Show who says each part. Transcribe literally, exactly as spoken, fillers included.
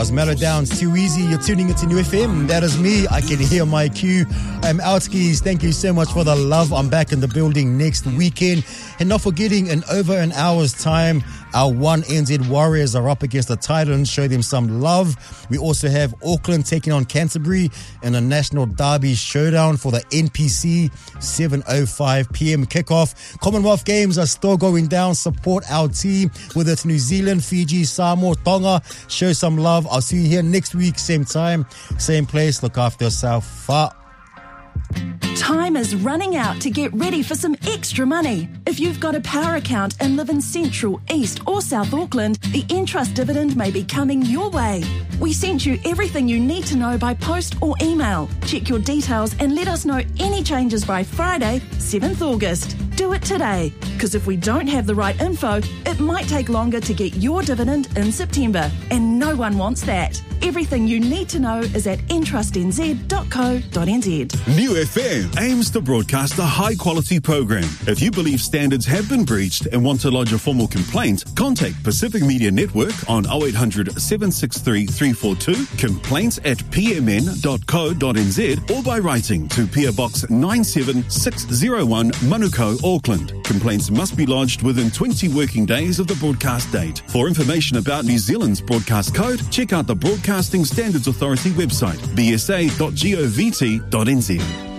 Speaker 1: was Mellow Downs, Too Easy. You're tuning into New F M. That is me. I can hear my cue. I'm Outskis. Thank you so much for the love. I'm back in the building next weekend. And not forgetting, in over an hour's time, our One N Z Warriors are up against the Titans. Show them some love. We also have Auckland taking on Canterbury in a National Derby showdown for the N P C, seven oh five p.m. kickoff. Commonwealth Games are still going down. Support our team, whether it's New Zealand, Fiji, Samoa, Tonga. Show some love. I'll see you here next week, same time, same place. Look after yourself. Fa.
Speaker 2: Time is running out to get ready for some extra money. If you've got a power account and live in Central, East or South Auckland, the Entrust dividend may be coming your way. We sent you everything you need to know by post or email. Check your details and let us know any changes by Friday, seventh August. Do it today, because if we don't have the right info, it might take longer to get your dividend in September, and no one wants that. Everything you need to know is at entrust n z dot co dot n z.
Speaker 3: New F M aims to broadcast a high-quality program. If you believe standards have been breached and want to lodge a formal complaint, contact Pacific Media Network on oh eight hundred, seven six three, three four two, complaints at p m n dot co dot n z, or by writing to P O Box nine seven six oh one, Manukau, Auckland. Complaints must be lodged within twenty working days of the broadcast date. For information about New Zealand's broadcast code, check out the Broadcasting Standards Authority website, b s a dot govt dot n z.